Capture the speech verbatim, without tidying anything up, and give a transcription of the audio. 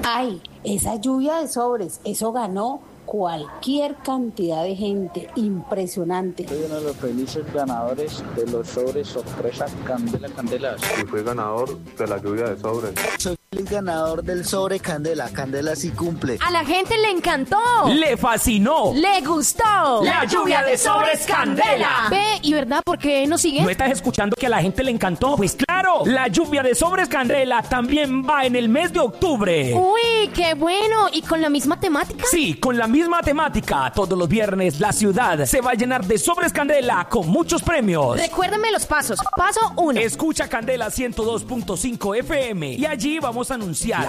Ay, esa lluvia de sobres, eso ganó cualquier cantidad de gente, impresionante. Soy uno de los felices ganadores de los sobres sorpresa Candela Candela. Y fui ganador de la lluvia de sobres. Soy el ganador del sobre Candela. Candela sí cumple. A la gente le encantó. Le fascinó. Le gustó. La lluvia de sobres Candela. Ve, ¿y verdad por qué no sigue? ¿No estás escuchando que a la gente le encantó? Pues claro, la lluvia de sobres Candela también va en el mes de octubre. Uy, qué bueno. ¿Y con la misma temática? Sí, con la misma temática. Todos los viernes la ciudad se va a llenar de sobres Candela con muchos premios. Recuérdame los pasos. Paso uno. Escucha Candela ciento dos punto cinco F M y allí vamos a anunciar